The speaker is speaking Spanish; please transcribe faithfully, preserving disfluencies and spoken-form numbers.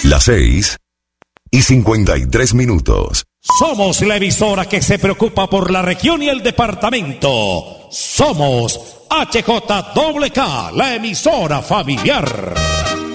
Las seis y cincuenta y tres minutos. Somos la emisora que se preocupa por la región y el departamento. Somos H J K K, la emisora familiar.